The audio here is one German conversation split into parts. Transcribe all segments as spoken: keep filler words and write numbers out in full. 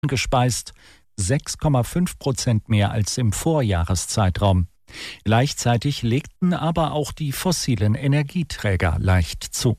gespeist, sechs Komma fünf Prozent mehr als im Vorjahreszeitraum. Gleichzeitig legten aber auch die fossilen Energieträger leicht zu.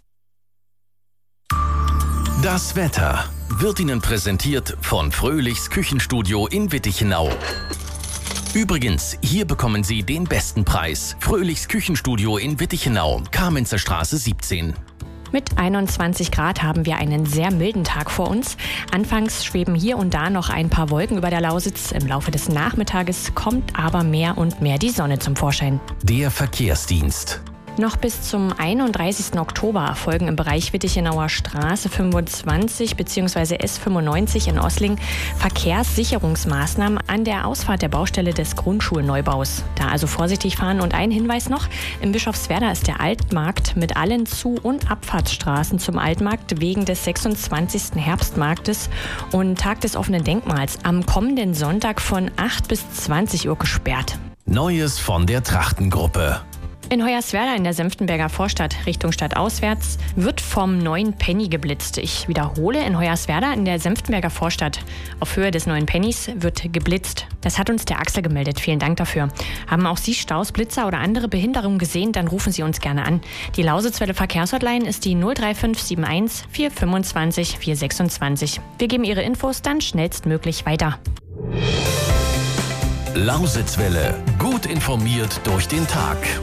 Das Wetter wird Ihnen präsentiert von Fröhlichs Küchenstudio in Wittichenau. Übrigens, hier bekommen Sie den besten Preis. Fröhlichs Küchenstudio in Wittichenau, Kamenzer Straße siebzehn. Mit einundzwanzig Grad haben wir einen sehr milden Tag vor uns. Anfangs schweben hier und da noch ein paar Wolken über der Lausitz. Im Laufe des Nachmittages kommt aber mehr und mehr die Sonne zum Vorschein. Der Verkehrsdienst. Noch bis zum einunddreißigsten Oktober erfolgen im Bereich Wittichenauer Straße fünfundzwanzig bzw. S fünfundneunzig in Oßling Verkehrssicherungsmaßnahmen an der Ausfahrt der Baustelle des Grundschulneubaus. Da also vorsichtig fahren. Und ein Hinweis noch: im Bischofswerda ist der Altmarkt mit allen Zu- und Abfahrtsstraßen zum Altmarkt wegen des sechsundzwanzigsten Herbstmarktes und Tag des offenen Denkmals am kommenden Sonntag von acht bis zwanzig Uhr gesperrt. Neues von der Trachtengruppe. In Hoyerswerda in der Senftenberger Vorstadt Richtung Stadtauswärts wird vom neuen Penny geblitzt. Ich wiederhole, in Hoyerswerda in der Senftenberger Vorstadt auf Höhe des neuen Pennys wird geblitzt. Das hat uns der Axel gemeldet. Vielen Dank dafür. Haben auch Sie Staus, Blitzer oder andere Behinderungen gesehen, dann rufen Sie uns gerne an. Die Lausitzwelle Verkehrshotline ist die null drei fünf sieben eins vier fünfundzwanzig vier sechsundzwanzig. Wir geben Ihre Infos dann schnellstmöglich weiter. Lausitzwelle. Gut informiert durch den Tag.